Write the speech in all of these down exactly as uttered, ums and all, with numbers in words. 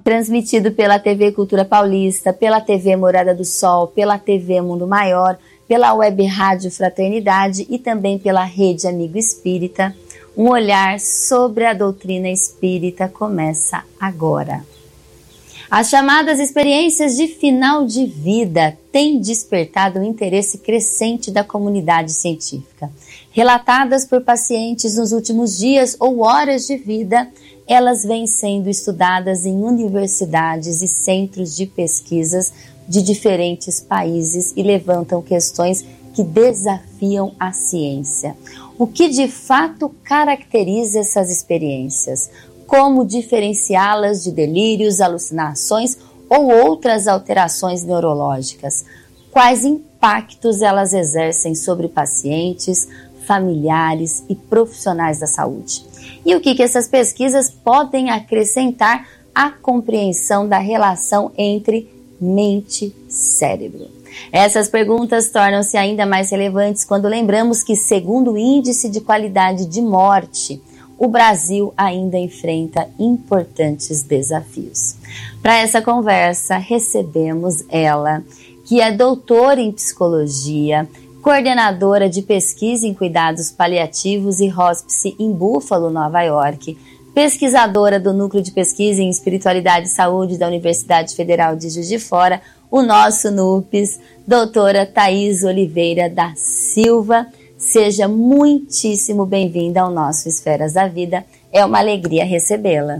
transmitido pela T V Cultura Paulista, pela T V Morada do Sol, pela T V Mundo Maior, pela Web Rádio Fraternidade e também pela Rede Amigo Espírita. Um olhar sobre a doutrina espírita começa agora. As chamadas experiências de final de vida têm despertado o interesse crescente da comunidade científica. Relatadas por pacientes nos últimos dias ou horas de vida, elas vêm sendo estudadas em universidades e centros de pesquisas de diferentes países e levantam questões que desafiam a ciência. O que de fato caracteriza essas experiências? Como diferenciá-las de delírios, alucinações ou outras alterações neurológicas? Quais impactos elas exercem sobre pacientes, familiares e profissionais da saúde? E o que, que essas pesquisas podem acrescentar à compreensão da relação entre mente e cérebro? Essas perguntas tornam-se ainda mais relevantes quando lembramos que, segundo o Índice de Qualidade de Morte, o Brasil ainda enfrenta importantes desafios. Para essa conversa, recebemos ela, que é doutora em psicologia, coordenadora de pesquisa em cuidados paliativos e hóspice em Buffalo, Nova York, pesquisadora do Núcleo de Pesquisa em Espiritualidade e Saúde da Universidade Federal de Juiz de Fora, o nosso NUPES, doutora Thaís Oliveira da Silva. Seja muitíssimo bem-vinda ao nosso Esferas da Vida. É uma alegria recebê-la.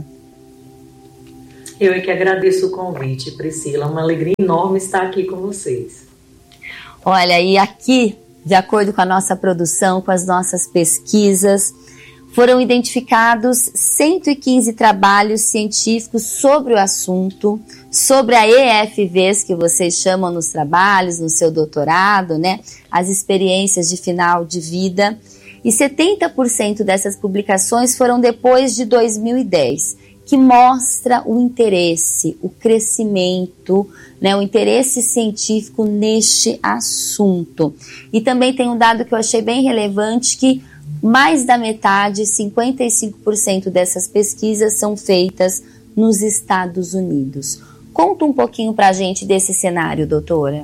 Eu é que agradeço o convite, Priscila. Uma alegria enorme estar aqui com vocês. Olha, e aqui, de acordo com a nossa produção, com as nossas pesquisas, foram identificados cento e quinze trabalhos científicos sobre o assunto, sobre a E F Vs que vocês chamam nos trabalhos, no seu doutorado, né? As experiências de final de vida. E setenta por cento dessas publicações foram depois de dois mil e dez, que mostra o interesse, o crescimento, né, o interesse científico neste assunto. E também tem um dado que eu achei bem relevante, que mais da metade, cinquenta e cinco por cento dessas pesquisas são feitas nos Estados Unidos. Conta um pouquinho para a gente desse cenário, doutora.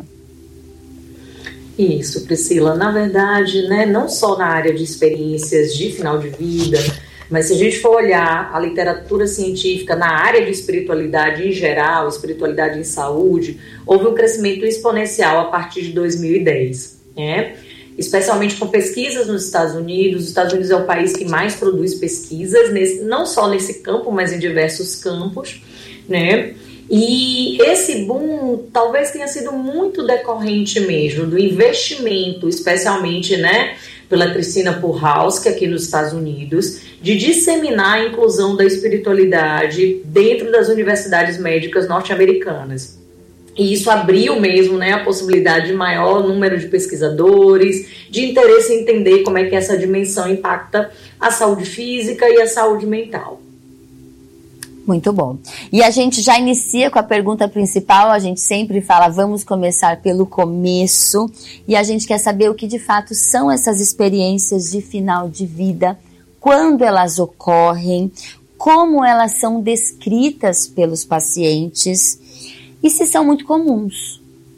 Isso, Priscila. Na verdade, né, não só na área de experiências de final de vida, mas se a gente for olhar a literatura científica na área de espiritualidade em geral, espiritualidade em saúde, houve um crescimento exponencial a partir de dois mil e dez, né? Especialmente com pesquisas nos Estados Unidos. Os Estados Unidos é o país que mais produz pesquisas, nesse, não só nesse campo, mas em diversos campos, né? E esse boom talvez tenha sido muito decorrente mesmo do investimento, especialmente, né, pela Christina Purhaus, aqui nos Estados Unidos, de disseminar a inclusão da espiritualidade dentro das universidades médicas norte-americanas. E isso abriu mesmo, né, a possibilidade de maior número de pesquisadores, de interesse em entender como é que essa dimensão impacta a saúde física e a saúde mental. Muito bom. E a gente já inicia com a pergunta principal. A gente sempre fala, vamos começar pelo começo. E a gente quer saber o que de fato são essas experiências de final de vida, quando elas ocorrem, como elas são descritas pelos pacientes e se são muito comuns.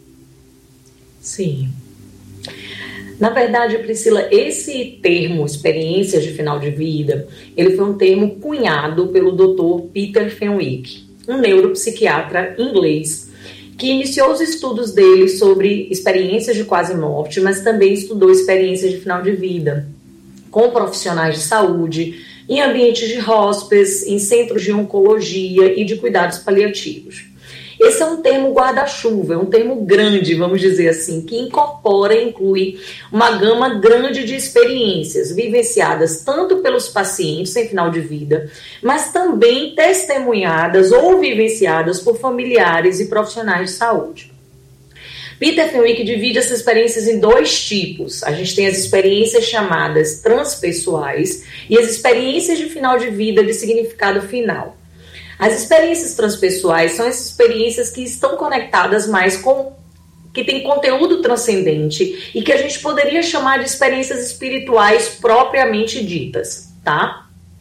Sim. Na verdade, Priscila, esse termo, experiências de final de vida, ele foi um termo cunhado pelo doutor Peter Fenwick, um neuropsiquiatra inglês, que iniciou os estudos dele sobre experiências de quase morte, mas também estudou experiências de final de vida, com profissionais de saúde, em ambientes de hospice, em centros de oncologia e de cuidados paliativos. Esse é um termo guarda-chuva, é um termo grande, vamos dizer assim, que incorpora e inclui uma gama grande de experiências vivenciadas tanto pelos pacientes em final de vida, mas também testemunhadas ou vivenciadas por familiares e profissionais de saúde. Peter Fenwick divide essas experiências em dois tipos. A gente tem as experiências chamadas transpessoais e as experiências de final de vida de significado final. As experiências transpessoais são essas experiências que estão conectadas mais com, que tem conteúdo transcendente e que a gente poderia chamar de experiências espirituais propriamente ditas, tá?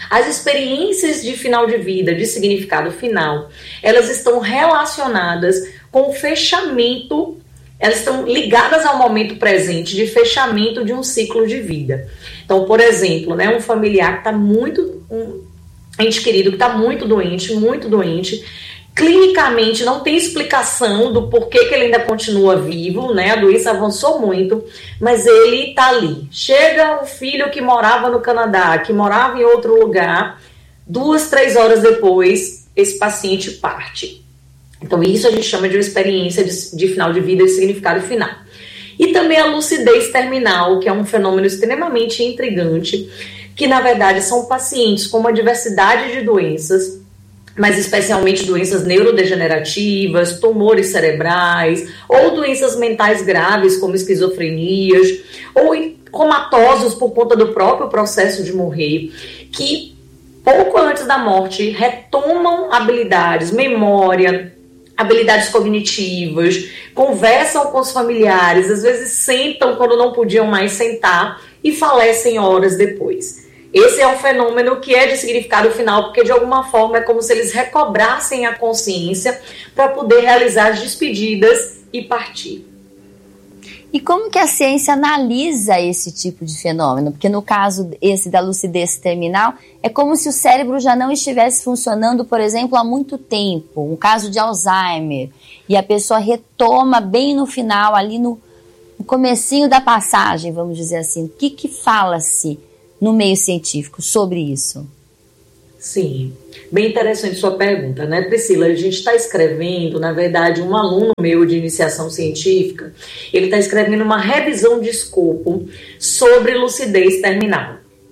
As experiências de final de vida, de significado final, elas estão relacionadas com o fechamento, elas estão ligadas ao momento presente de fechamento de um ciclo de vida. Então, por exemplo, né, um familiar que está muito, um ente querido que está muito doente, muito doente, clinicamente não tem explicação do porquê que ele ainda continua vivo, né? A doença avançou muito, mas ele está ali. Chega o filho que morava no Canadá, que morava em outro lugar, duas, três horas depois, esse paciente parte. Então isso a gente chama de uma experiência de, de final de vida, de significado final. E também a lucidez terminal, que é um fenômeno extremamente intrigante, que na verdade são pacientes com uma diversidade de doenças, mas especialmente doenças neurodegenerativas, tumores cerebrais, ou doenças mentais graves, como esquizofrenias, ou comatosos por conta do próprio processo de morrer, que pouco antes da morte retomam habilidades, memória, habilidades cognitivas, conversam com os familiares, às vezes sentam quando não podiam mais sentar e falecem horas depois. Esse é um fenômeno que é de significado final, porque de alguma forma é como se eles recobrassem a consciência para poder realizar as despedidas e partir. E como que a ciência analisa esse tipo de fenômeno? Porque no caso esse da lucidez terminal, é como se o cérebro já não estivesse funcionando, por exemplo, há muito tempo. Um caso de Alzheimer. E a pessoa retoma bem no final, ali no, no comecinho da passagem, vamos dizer assim. O que que fala-se no meio científico sobre isso? Sim, bem interessante sua pergunta, né, Priscila? A gente está escrevendo, na verdade, um aluno meu de iniciação científica, ele está escrevendo uma revisão de escopo sobre lucidez terminal,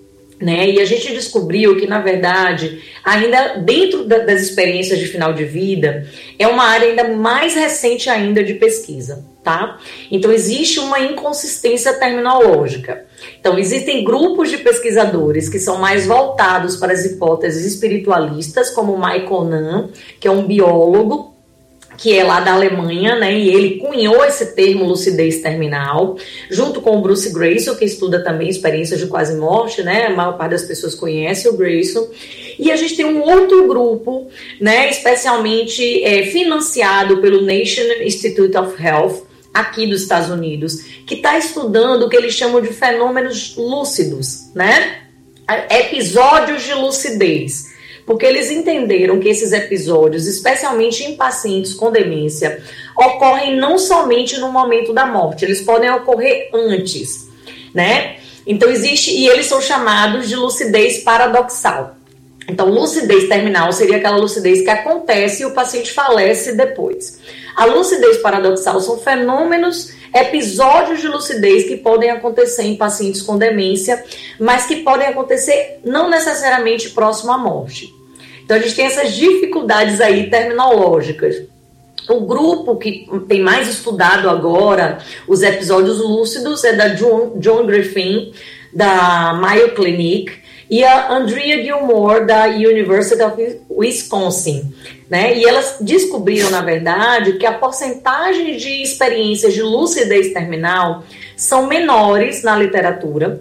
né? E a gente descobriu que, na verdade, ainda dentro da, das experiências de final de vida, é uma área ainda mais recente ainda de pesquisa, tá? Então, existe uma inconsistência terminológica. Então, existem grupos de pesquisadores que são mais voltados para as hipóteses espiritualistas, como o Michael Nunn, que é um biólogo, que é lá da Alemanha, né, e ele cunhou esse termo lucidez terminal, junto com o Bruce Greyson, que estuda também experiências de quase morte, né, a maior parte das pessoas conhece o Greyson. E a gente tem um outro grupo, né, especialmente é, financiado pelo National Institute of Health, aqui dos Estados Unidos, que está estudando o que eles chamam de fenômenos lúcidos, né? Episódios de lucidez. Porque eles entenderam que esses episódios, especialmente em pacientes com demência, ocorrem não somente no momento da morte, eles podem ocorrer antes, né? Então existe, e eles são chamados de lucidez paradoxal. Então, lucidez terminal seria aquela lucidez que acontece e o paciente falece depois. A lucidez paradoxal são fenômenos, episódios de lucidez que podem acontecer em pacientes com demência, mas que podem acontecer não necessariamente próximo à morte. Então, a gente tem essas dificuldades aí terminológicas. O grupo que tem mais estudado agora os episódios lúcidos é da John, John Griffin, da Mayo Clinic, e a Andrea Gilmore, da University of Wisconsin, né? E elas descobriram, na verdade, que a porcentagem de experiências de lucidez terminal são menores na literatura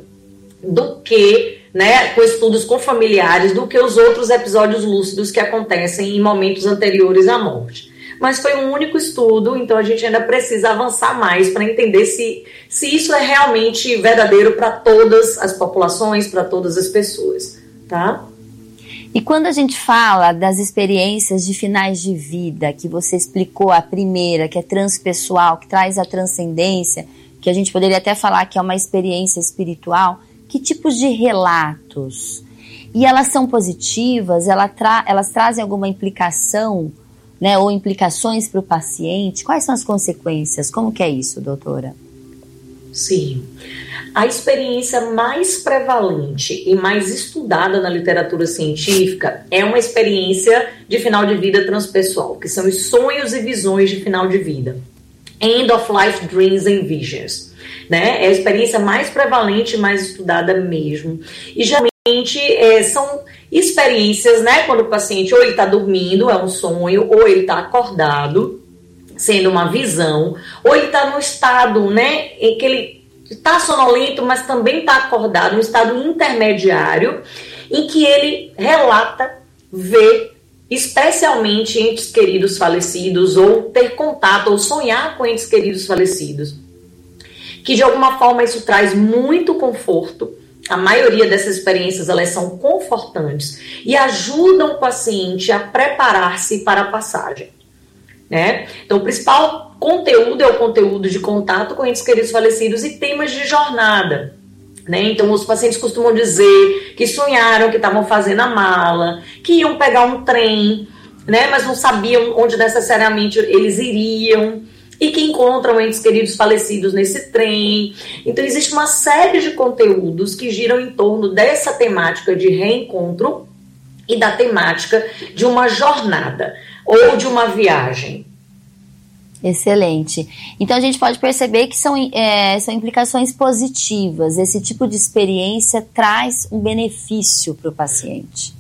do que, né, com estudos com familiares, do que os outros episódios lúcidos que acontecem em momentos anteriores à morte. Mas foi um único estudo, então a gente ainda precisa avançar mais para entender se, se isso é realmente verdadeiro para todas as populações, para todas as pessoas, tá? E quando a gente fala das experiências de finais de vida, que você explicou a primeira, que é transpessoal, que traz a transcendência, que a gente poderia até falar que é uma experiência espiritual, que tipos de relatos? E elas são positivas? Elas, tra- elas trazem alguma implicação, né, ou implicações para o paciente? Quais são as consequências? Como que é isso, doutora? Sim. A experiência mais prevalente e mais estudada na literatura científica é uma experiência de final de vida transpessoal, que são os sonhos e visões de final de vida. End of Life Dreams and Visions. Né? É a experiência mais prevalente e mais estudada mesmo. E geralmente é, são experiências, né, quando o paciente ou ele está dormindo, é um sonho, ou ele está acordado, sendo uma visão, ou ele está num estado, né, em que ele está sonolento, mas também está acordado, um estado intermediário, em que ele relata ver especialmente entes queridos falecidos, ou ter contato, ou sonhar com entes queridos falecidos. Que de alguma forma isso traz muito conforto. A maioria dessas experiências, elas são confortantes e ajudam o paciente a preparar-se para a passagem, né? Então, o principal conteúdo é o conteúdo de contato com entes queridos falecidos e temas de jornada, né? Então, os pacientes costumam dizer que sonharam que estavam fazendo a mala, que iam pegar um trem, né? Mas não sabiam onde necessariamente eles iriam, e que encontram entes queridos falecidos nesse trem. Então, existe uma série de conteúdos que giram em torno dessa temática de reencontro e da temática de uma jornada ou de uma viagem. Excelente. Então, a gente pode perceber que são, é, são implicações positivas. Esse tipo de experiência traz um benefício para o paciente.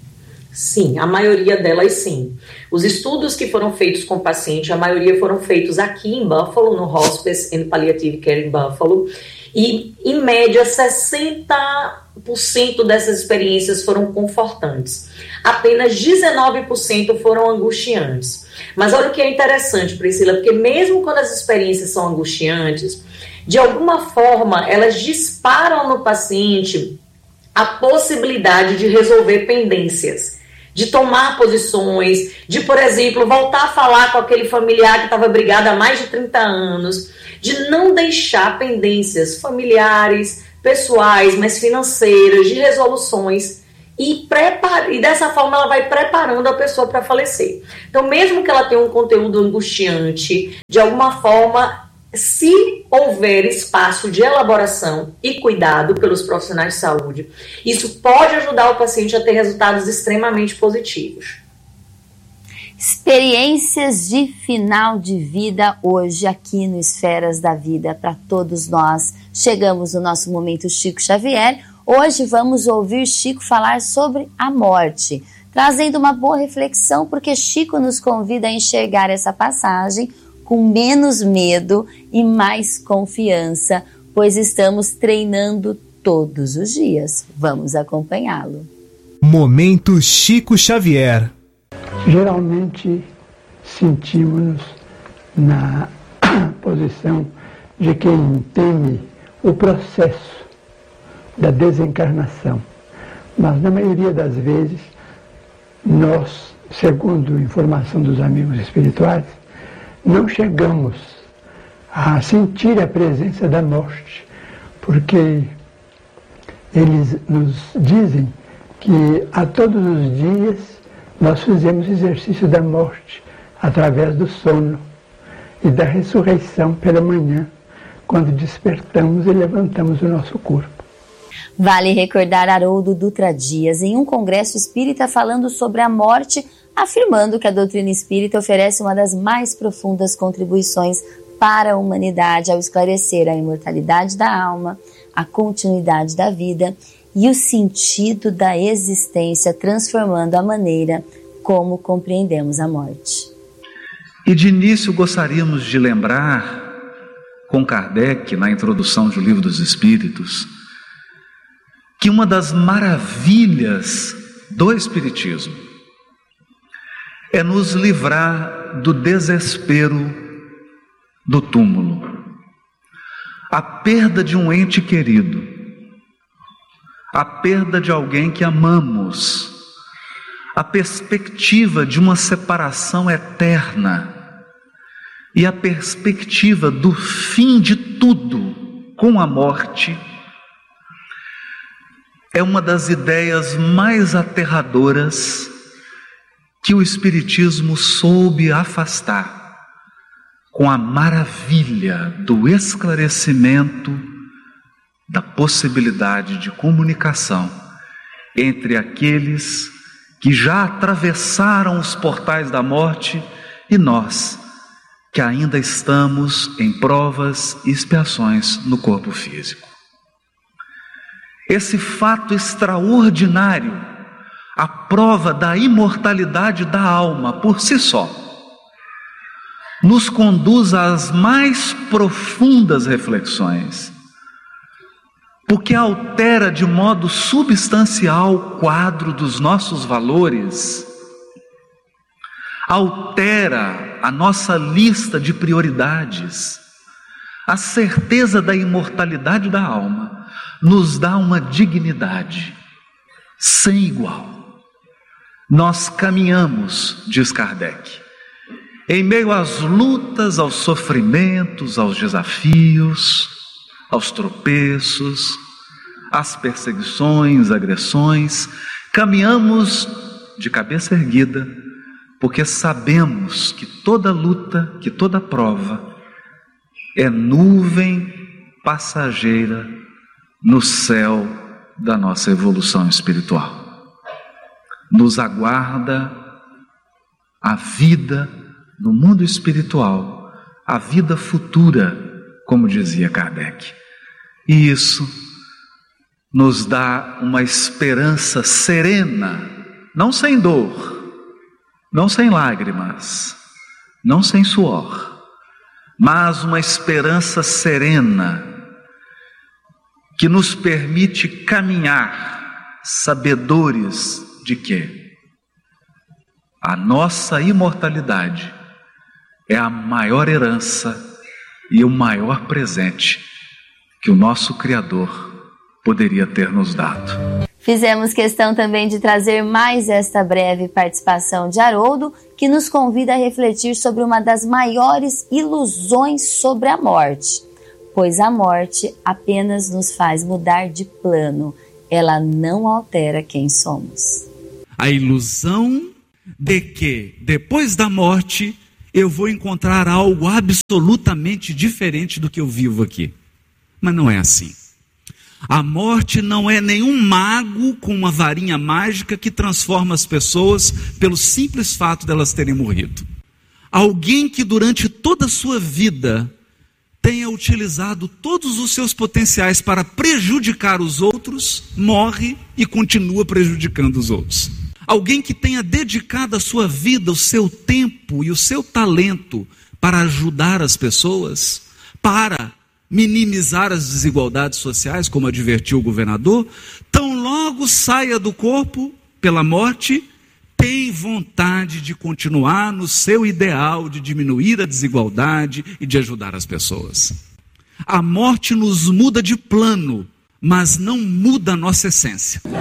Sim, a maioria delas sim. Os estudos que foram feitos com o paciente, a maioria foram feitos aqui em Buffalo, no Hospice and Palliative Care em Buffalo, e em média sessenta por cento dessas experiências foram confortantes. Apenas dezenove por cento foram angustiantes. Mas olha o que é interessante, Priscila, porque mesmo quando as experiências são angustiantes, de alguma forma elas disparam no paciente a possibilidade de resolver pendências, de tomar posições, de, por exemplo, voltar a falar com aquele familiar que estava brigado há mais de trinta anos, de não deixar pendências familiares, pessoais, mas financeiras, de resoluções, e, prepara, e dessa forma ela vai preparando a pessoa para falecer. Então, mesmo que ela tenha um conteúdo angustiante, de alguma forma, se houver espaço de elaboração e cuidado pelos profissionais de saúde, isso pode ajudar o paciente a ter resultados extremamente positivos. Experiências de final de vida hoje aqui no Esferas da Vida para todos nós. Chegamos no nosso momento Chico Xavier. Hoje vamos ouvir Chico falar sobre a morte, trazendo uma boa reflexão, porque Chico nos convida a enxergar essa passagem com menos medo e mais confiança, pois estamos treinando todos os dias. Vamos acompanhá-lo. Momento Chico Xavier. Geralmente sentimos-nos na posição de quem teme o processo da desencarnação, mas na maioria das vezes nós, segundo informação dos amigos espirituais, não chegamos a sentir a presença da morte, porque eles nos dizem que a todos os dias nós fizemos exercício da morte através do sono e da ressurreição pela manhã, quando despertamos e levantamos o nosso corpo. Vale recordar Haroldo Dutra Dias em um congresso espírita falando sobre a morte, afirmando que a doutrina espírita oferece uma das mais profundas contribuições para a humanidade ao esclarecer a imortalidade da alma, a continuidade da vida e o sentido da existência, transformando a maneira como compreendemos a morte. E de início gostaríamos de lembrar, com Kardec, na introdução do Livro dos Espíritos, que uma das maravilhas do Espiritismo é nos livrar do desespero do túmulo, a perda de um ente querido, a perda de alguém que amamos, a perspectiva de uma separação eterna e a perspectiva do fim de tudo com a morte é uma das ideias mais aterradoras que o Espiritismo soube afastar com a maravilha do esclarecimento da possibilidade de comunicação entre aqueles que já atravessaram os portais da morte e nós, que ainda estamos em provas e expiações no corpo físico. Esse fato extraordinário, a prova da imortalidade da alma por si só, nos conduz às mais profundas reflexões. porque altera de modo substancial o quadro dos nossos valores, altera a nossa lista de prioridades. A certeza da imortalidade da alma nos dá uma dignidade sem igual. Nós caminhamos, diz Kardec, em meio às lutas, aos sofrimentos, aos desafios, aos tropeços, às perseguições, agressões, caminhamos de cabeça erguida, porque sabemos que toda luta, que toda prova é nuvem passageira no céu da nossa evolução espiritual. Nos aguarda a vida no mundo espiritual, a vida futura, como dizia Kardec. E isso nos dá uma esperança serena, não sem dor, não sem lágrimas, não sem suor, mas uma esperança serena que nos permite caminhar sabedores de que a nossa imortalidade é a maior herança e o maior presente que o nosso Criador poderia ter nos dado. Fizemos questão também de trazer mais esta breve participação de Haroldo, que nos convida a refletir sobre uma das maiores ilusões sobre a morte, pois a morte apenas nos faz mudar de plano, ela não altera quem somos. A ilusão de que depois da morte eu vou encontrar algo absolutamente diferente do que eu vivo aqui. Mas não é assim. A morte não é nenhum mago com uma varinha mágica que transforma as pessoas pelo simples fato delas terem morrido. Alguém que durante toda a sua vida tenha utilizado todos os seus potenciais para prejudicar os outros, morre e continua prejudicando os outros. Alguém que tenha dedicado a sua vida, o seu tempo e o seu talento para ajudar as pessoas, para minimizar as desigualdades sociais, como advertiu o governador, tão logo saia do corpo pela morte, tem vontade de continuar no seu ideal de diminuir a desigualdade e de ajudar as pessoas. A morte nos muda de plano, mas não muda a nossa essência.